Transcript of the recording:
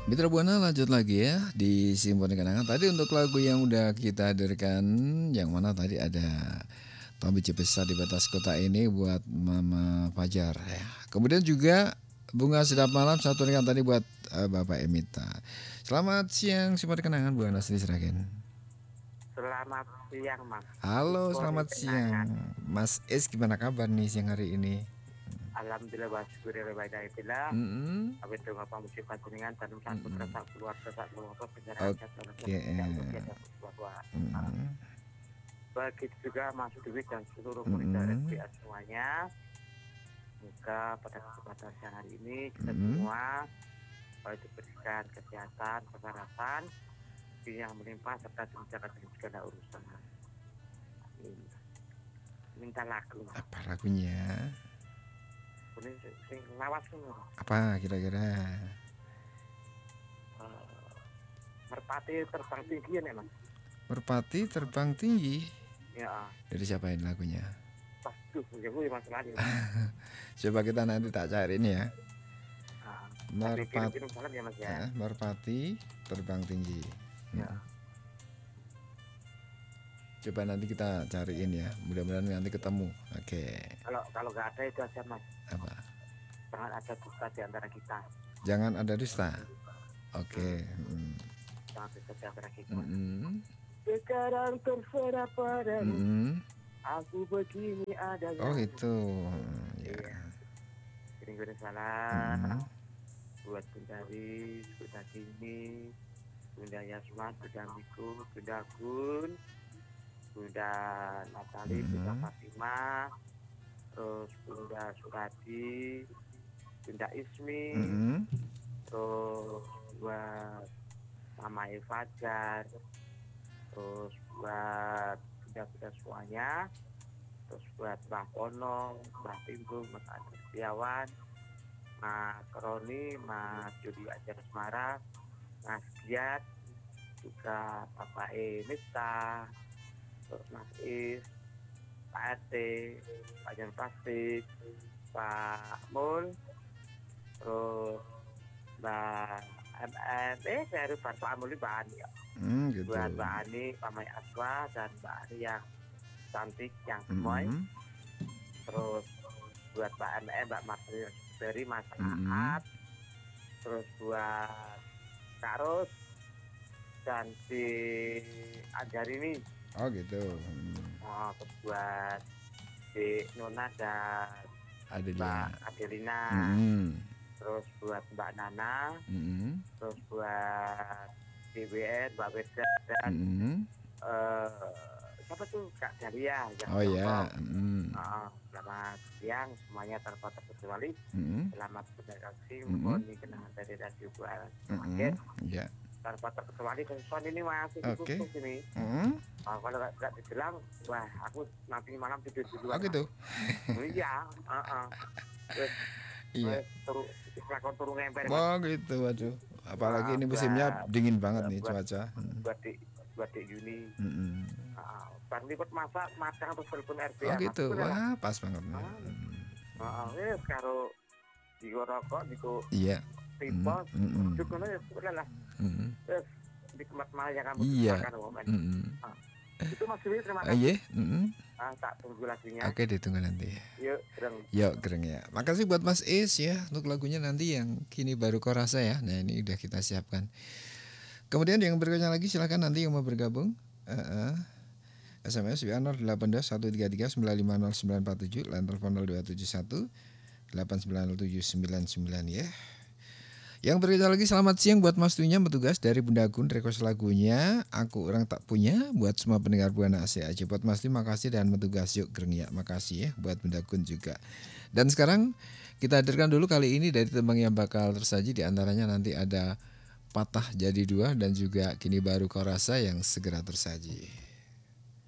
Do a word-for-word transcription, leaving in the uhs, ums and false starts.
Mitra Buana lanjut lagi ya di Simfoni Kenangan. Tadi untuk lagu yang udah kita hadirkan, yang mana tadi ada Tommy Cipesa di batas kota ini buat Mama Fajar ya. Kemudian juga Bunga Sedap Malam satu kan tadi buat uh, Bapak Emita. Selamat siang Simfoni Kenangan Buana Seragen. Selamat siang Mas. Halo, Simfoni selamat Kenangan. siang Mas Es, gimana kabar nih siang hari ini? Alhamdulillah wa syukuril baikillah. Mm-mm. Abi tunggu musik kuningan tanam satu Mm-mm. terasa keluar terasa keluar penjara Oke. Mm-mm. Begitu juga Mas Dewi dan seluruh murid Mm-mm. R P A semuanya. Semoga pada kesempatan siang hari ini kita Mm-mm. semua baik diberikan kesehatan, kesehatan yang melimpah serta dimuliakan dari segala urusan. Minta lagu. Apa lagunya? Ini sing lawas semua. Apa kira-kira? Uh, Merpati terbang tinggi ya Mas. Merpati terbang tinggi. Ya. Dari siapa ini lagunya? Waduh, ya gue masalah ini. Coba kita nanti tak cariin ya. Nah, Merpati, kirim salam ya Mas ya. eh, merpati terbang tinggi. Ya. Hmm. Coba nanti kita cariin ya. Mudah-mudahan nanti ketemu. Oke. Okay. Kalau kalau nggak ada itu aja Mas. Apa? Jangan ada dusta di antara kita. Jangan ada dusta. Oke. Okay. Hmm. Jangan dusta di antara kita. Mm-hmm. Sekarang terserah padamu. Mm-hmm. Aku begini adanya. Oh itu. Ya. Yeah. Kirim-kirim salam. Mm-hmm. Buat Bunda Riz, Bunda Kini, Bunda Yasman, Bunda Miku, Bunda Gun, Bunda Natali, mm-hmm. Bunda Fatimah, terus Bunda Suradi, Bunda Ismi, mm-hmm. terus buat Mama Fajar, terus buat bunda-bunda semuanya, terus buat Mbah Ponong, Mbah Timbung, Mas Andri Setiawan, Mas Roni, Mas Judi Ajar Semara, Mas Giat, juga Bapak E Mita, terus Mas Is, Pak R T, Pak Jan Plastik, Pak Mul, terus Mbak M N, eh saya harus Pak Amul Mbak Ani ya. Hmm, gitu. Buat Mbak Ani, Pak Mai Aswa, dan Mbak Ani yang cantik, yang gemoy. Mm-hmm. Terus buat Mbak M N, Mbak Martini dari Mas mm-hmm. Aat, terus buat Kak Ros, dan si Anjarini. Oh gitu. Hmm. Oh, terus buat si Nona dan Adelina. Mbak Adelina. Mm-hmm. Terus buat Mbak Nana. Mm-hmm. Terus buat D W N, Mbak Weda, dan mm-hmm. uh, siapa tuh Kak Dalia. Oh ya. Mm. Uh, selamat siang semuanya tanpa terkecuali. Mm-hmm. Selamat berdaksi mohon mm-hmm. kenangan dari Radio Buana. Mm-hmm. Ya. Yeah. Tanpa terkecuali kesusuan ini masih okay. khusus ini. Mm-hmm. Uh, kalau nggak dibilang, wah aku nanti malam tidur di luar. Oh gitu. Iya. Uh-uh. Terus, iya. Turun, turun ngemper. Oh gitu, waduh. Apalagi nah, ini musimnya buat, dingin banget buat, nih cuaca. Buat di buat di Juni. Mm-hmm. Ban ikut masak matang terus telepon R P A. Oh gitu, wah pas banget. Heeh, wis karo digo rokok, digo iya. Tipos, cukup ya sudah lah. Terus nikmat malah yang kamu makan momen. Itu Mas Dewi, terima kasih. Oh iya. Mm-hmm. Ah, tak tunggu lagunya. Oke, ditunggu nanti. Yuk, gereng. Yuk, gereng ya. Makasih buat Mas Is ya untuk lagunya nanti yang kini baru kau rasa ya. Nah, ini udah kita siapkan. Kemudian yang berikutnya lagi silakan nanti yang mau bergabung. Uh-uh. S M S via nol delapan dua satu tiga tiga sembilan lima nol sembilan empat tujuh, line telepon nol dua tujuh satu delapan sembilan nol tujuh sembilan sembilan ya. Yang berikutnya lagi selamat siang buat Mas Tunya petugas dari Bunda Gun, request lagunya Aku Orang Tak Punya buat semua pendengar Buana A C A C. Buat Mas Tunya makasih dan petugas yuk gereng ya. Makasih ya buat Bunda Gun juga. Dan sekarang kita hadirkan dulu kali ini dari tembang yang bakal tersaji, di antaranya nanti ada Patah Jadi Dua dan juga Kini Baru Kau Rasa yang segera tersaji.